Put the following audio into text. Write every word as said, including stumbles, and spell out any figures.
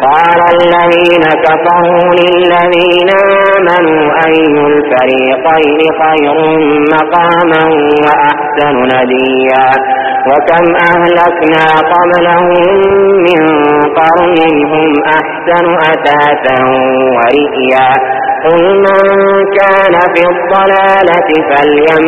قال الذين كفروا للذين آمنوا أي الفريقين خير مقاما وأحسن نديا وكم أهلكنا قبلهم من قرن هم أحسن أثاثا ورئيا قل من كان في الضلالة فليمدد